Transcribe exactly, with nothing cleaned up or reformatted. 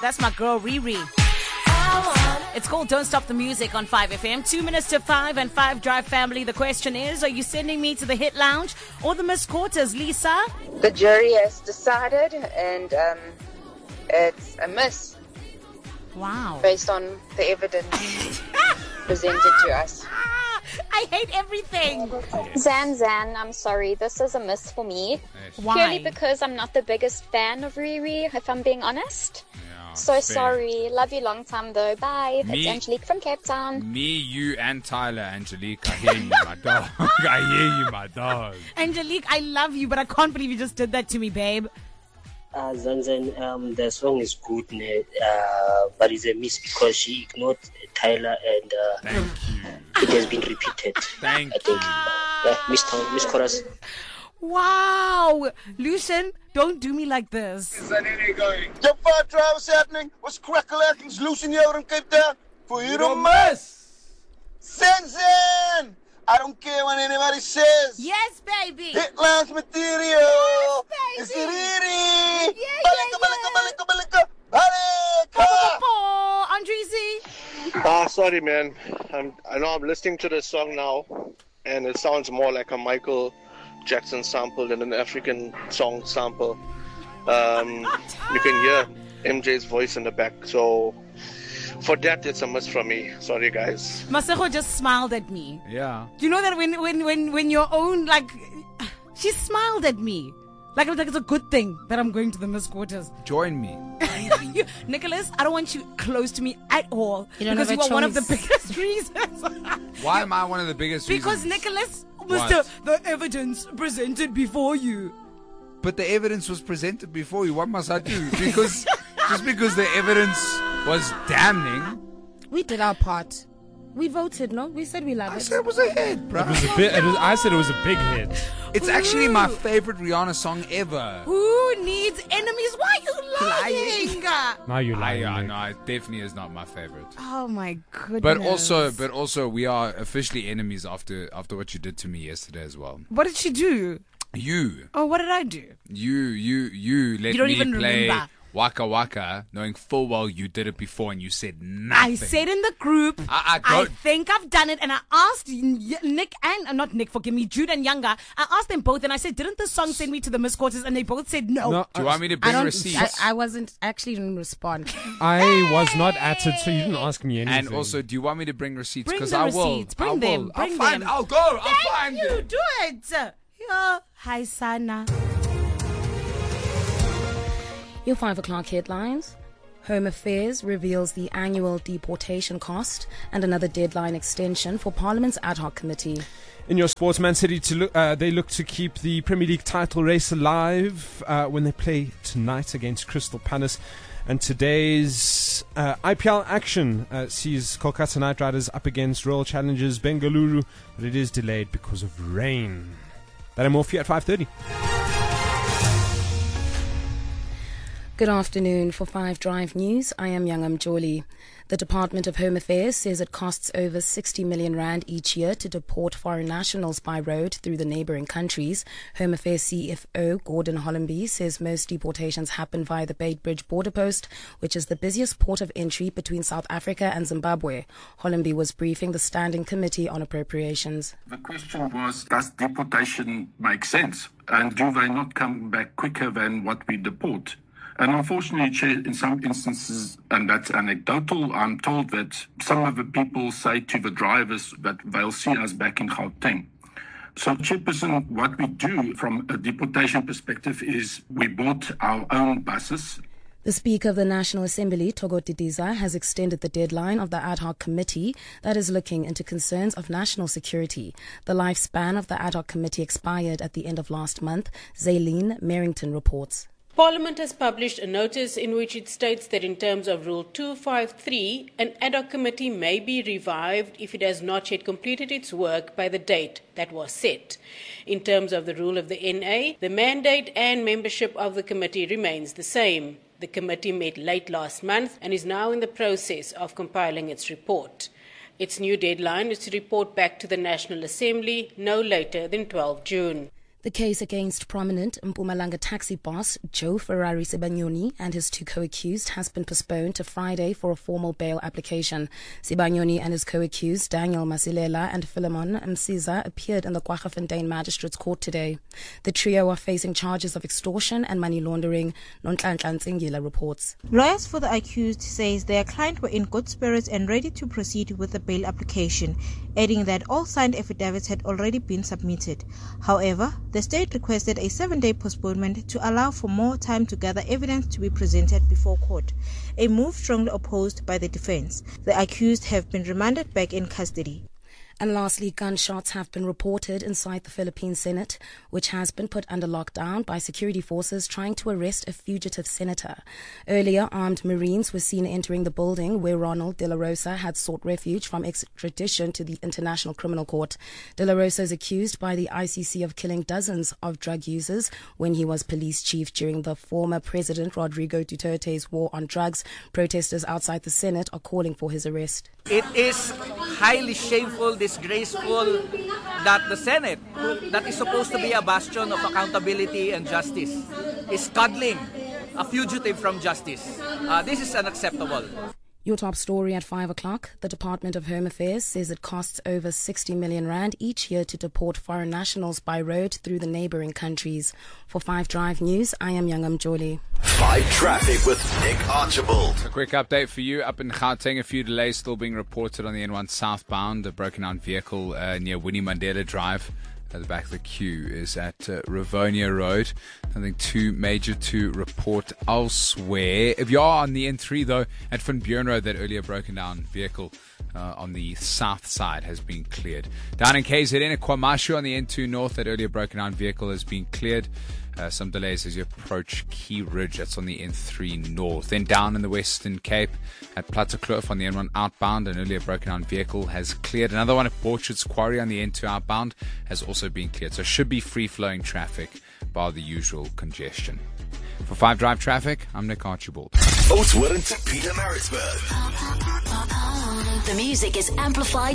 That's my girl Riri. It's called Don't Stop the Music on five F M. Two minutes to five and five Drive family. The question is, are you sending me to the Hit Lounge or the Miss Quarters, Lisa? The jury has decided, and um, it's a miss. Wow. Based on the evidence presented to us. I hate everything. Zan Zan, I'm sorry. This is a miss for me. Why? Purely because I'm not the biggest fan of Riri, if I'm being honest. Yeah, so fair. sorry. Love you long time though. Bye. Me- It's Angelique from Cape Town. Me, you, and Tyler, Angelique. I hear you, my dog. I hear you, my dog. Angelique, I love you, but I can't believe you just did that to me, babe. Uh, Zanzan, um, the song is good, ne? Uh, but it's a miss because she ignored Tyler and uh, Thank you. it has been repeated. Thank I think. Uh, Miss Town, Miss Chorus. Wow. Lucian, don't do me like this. Jump out, try what's happening? What's crackling? Lucian here in Cape Town. For you to miss. Sensen! I don't care what anybody says. Yes, baby. Hit Lounge material. Yes, baby. It's Riri. Yeah, Balika, yeah, balika, balika, balika. Balika. Oh, Andrezi. Ah, sorry, man. I'm, I know I'm listening to the song now, and it sounds more like a Michael Jackson sample than an African song sample. Um, you can hear M J's voice in the back, so for that, it's a miss from me. Sorry, guys. Masego just smiled at me. Yeah. Do you know that when when when when your own, like, she smiled at me, like like it's a good thing that I'm going to the Miss Quarters. Join me. You, Nicholas, I don't want you close to me at all, You don't because have you a are one of the choice. biggest reasons. Why am I one of the biggest Because reasons? Nicholas was What? the, the evidence presented before you. But the evidence was presented before you. What must I do? Because just because the evidence was damning, We did our part. We voted, no? We said we love I it. said it was a hit, bro. It was a bit. It was, I said it was a big hit. It's actually my favorite Rihanna song ever. Who needs enemies? Why are you lying? Now you're I, lying. yeah, Nick. no, it definitely is not my favorite. Oh my goodness. But also, but also, we are officially enemies after after what you did to me yesterday as well. what did she do? You, Oh, what did I do? you, you, you let You don't me even play remember. Waka Waka, knowing full well you did it before and you said nothing. I said in the group, I- I I don't- think I've done it, and I asked Y- Nick and uh, not Nick, forgive me, Jude and Younger. I asked them both, and I said, "Didn't the song send me to the Miss Quarters?" And they both said no. No, Do you want me to I bring don't. receipts? I, I wasn't actually didn't respond. I was not at it, so you didn't ask me anything. and also, do you want me to bring receipts? Bring Because the I will. receipts. Bring I them. will. Bring I'll find. them. I'll go. I'll Thank find you. it. Do it. Yeah. Hi, Sana. Your five o'clock headlines. Home Affairs reveals the annual deportation cost and another deadline extension for Parliament's ad hoc committee. in your sports, Man City, to look, uh, they look to keep the Premier League title race alive uh, when they play tonight against Crystal Palace. And today's uh, I P L action uh, sees Kolkata Knight Riders up against Royal Challengers Bengaluru, but it is delayed because of rain. That and more for you at five thirty. Good afternoon. For Five Drive News, I am Youngam Joli. The Department of Home Affairs says it costs over sixty million rand each year to deport foreign nationals by road through the neighbouring countries. Home Affairs C F O Gordon Hollenby says most deportations happen via the Beitbridge border post, which is the busiest port of entry between South Africa and Zimbabwe. Hollenby was briefing the Standing Committee on Appropriations. The question was, does deportation make sense? And do they not come back quicker than what we deport? And unfortunately, Chair, in some instances, and that's anecdotal, I'm told that some of the people say to the drivers that they'll see us back in Gauteng. So, Chairperson, what we do from a deportation perspective is we bought our own buses. The Speaker of the National Assembly, Togo Didiza, has extended the deadline of the ad hoc committee that is looking into concerns of national security. The lifespan of the ad hoc committee expired at the end of last month. Zaylene Merrington reports. Parliament has published a notice in which it states that in terms of Rule two fifty-three, an ad hoc committee may be revived if it has not yet completed its work by the date that was set. In terms of the rule of the N A, the mandate and membership of the committee remains the same. The committee met late last month and is now in the process of compiling its report. Its new deadline is to report back to the National Assembly no later than twelve June. The case against prominent Mpumalanga taxi boss Joe Ferrari Sibanyoni and his two co-accused has been postponed to Friday for a formal bail application. Sibanyoni and his co-accused Daniel Masilela and Philemon Msiza appeared in the Kwaggafontein Magistrates Court today. The trio are facing charges of extortion and money laundering, Nonhlanhla Ntsingila reports. Lawyers for the accused says their client were in good spirits and ready to proceed with the bail application, adding that all signed affidavits had already been submitted. However, the state requested a seven-day postponement to allow for more time to gather evidence to be presented before court, a move strongly opposed by the defense. The accused have been remanded back in custody. And lastly, gunshots have been reported inside the Philippine Senate, which has been put under lockdown by security forces trying to arrest a fugitive senator. Earlier, armed Marines were seen entering the building where Ronald De La Rosa had sought refuge from extradition to the International Criminal Court. De La Rosa is accused by the I C C of killing dozens of drug users when he was police chief during the former President Rodrigo Duterte's war on drugs. Protesters outside the Senate are calling for his arrest. It is highly shameful, disgraceful that the Senate, that is supposed to be a bastion of accountability and justice, is cuddling a fugitive from justice. Uh, this is unacceptable. Your top story at five o'clock. The Department of Home Affairs says it costs over sixty million rand each year to deport foreign nationals by road through the neighbouring countries. For Five Drive News, I am Youngam Jolie. Five Traffic with Nick Archibald. A quick update for you. Up in Gauteng, a few delays still being reported on the N one southbound. A broken down vehicle uh, near Winnie Mandela Drive. At the back of the queue is at uh, Rivonia Road. I think two major to report elsewhere. If you are on the N three, though, at Van Buren Road, that earlier broken down vehicle uh, on the south side has been cleared. Down in K Z N at Kwamashu on the N two North, that earlier broken down vehicle has been cleared. Uh, some delays as you approach Key Ridge, that's on the N three North. Then down in the Western Cape at Plattekloof on the N one outbound, an earlier broken down vehicle has cleared. Another one at Borchard's Quarry on the N two outbound has also been cleared. So should be free-flowing traffic bar the usual congestion. For Five Drive Traffic, I'm Nick Archibald. Oatswood to Peter Maritzburg. The music is amplified